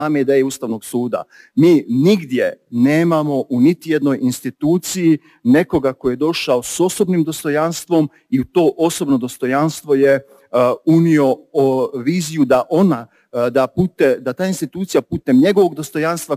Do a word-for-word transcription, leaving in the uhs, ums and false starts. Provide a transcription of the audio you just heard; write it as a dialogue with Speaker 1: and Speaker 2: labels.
Speaker 1: same ideje Ustavnog suda. Mi nigdje nemamo u niti jednoj instituciji nekoga koji je došao s osobnim dostojanstvom i u to osobno dostojanstvo je uh, unio o, viziju da ona, uh, da, pute, da ta institucija putem njegovog dostojanstva